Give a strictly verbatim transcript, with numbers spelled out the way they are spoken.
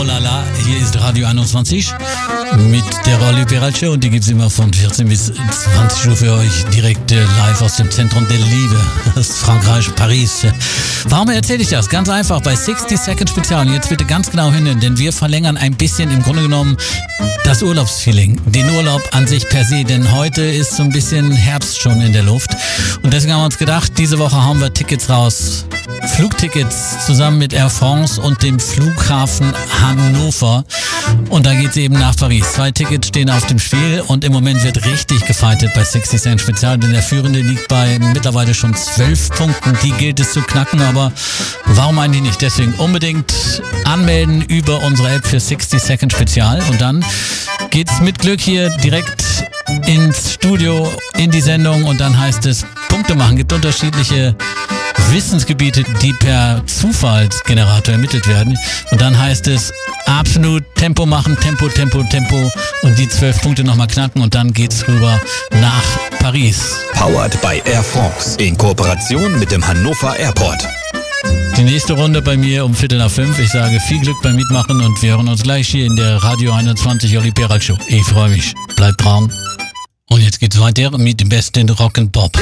Oh la la, hier ist Radio einundzwanzig mit der Oli Peralt Show und die gibt's immer von vierzehn bis zwanzig Uhr für euch direkt äh, live aus dem Zentrum der Liebe, aus Frankreich, Paris. Warum erzähle ich das? Ganz einfach, bei sixty Second Spezial, jetzt bitte ganz genau hin, denn wir verlängern ein bisschen im Grunde genommen das Urlaubsfeeling, den Urlaub an sich per se, denn heute ist so ein bisschen Herbst schon in der Luft und deswegen haben wir uns gedacht, diese Woche hauen wir Tickets raus, Flugtickets zusammen mit Air France und dem Flughafen Hannover und da geht's eben nach Paris. Zwei Tickets stehen auf dem Spiel und im Moment wird richtig gefightet bei sixty Cent Spezial, denn der Führende liegt bei mittlerweile schon zwölf Punkten, die gilt es zu knacken, aber warum eigentlich nicht? Deswegen unbedingt anmelden über unsere App für sixty Second Spezial und dann geht's mit Glück hier direkt ins Studio, in die Sendung und dann heißt es Punkte machen. Gibt unterschiedliche Wissensgebiete, die per Zufallsgenerator ermittelt werden und dann heißt es absolut Tempo machen, Tempo, Tempo, Tempo und die zwölf Punkte nochmal knacken und dann geht's rüber nach Paris. Powered by Air France in Kooperation mit dem Hannover Airport. Die nächste Runde bei mir um Viertel nach fünf. Ich sage viel Glück beim Mitmachen und wir hören uns gleich hier in der Radio einundzwanzig Oli Peralt Show. Ich freue mich. Bleibt dran. Und jetzt geht's weiter mit dem besten Rock'n'Pop.